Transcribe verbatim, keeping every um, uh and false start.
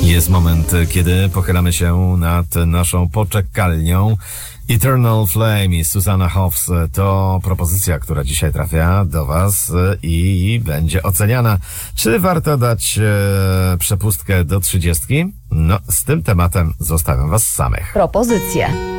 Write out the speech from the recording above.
Jest moment, kiedy pochylamy się nad naszą poczekalnią. Eternal Flame, Susanna Hoffs to propozycja, która dzisiaj trafia do Was i będzie oceniana. Czy warto dać e, przepustkę do trzydziestki? No, z tym tematem zostawiam Was samych. Propozycje.